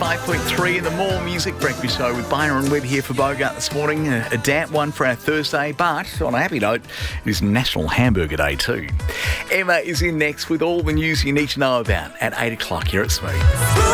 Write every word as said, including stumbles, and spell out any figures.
five point three in the More Music Breakfast Show with Byron Webb here for Bogart this morning. A, a damp one for our Thursday, but on a happy note, it is National Hamburger Day too. Emma is in next with all the news you need to know about at eight o'clock here at Smooth.